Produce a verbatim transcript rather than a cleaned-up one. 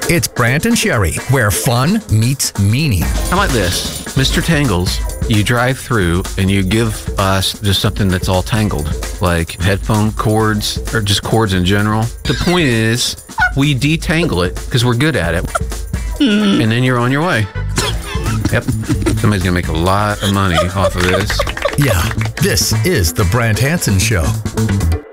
It's Brant and Sherry, where fun meets meaning. I like this. Mister Tangles, you drive through and you give us just something that's all tangled, like headphone cords or just cords in general. The point is, we detangle it because we're good at it. And then you're on your way. Yep. Somebody's going to make a lot of money off of this. Yeah, this is the Brant Hanson Show.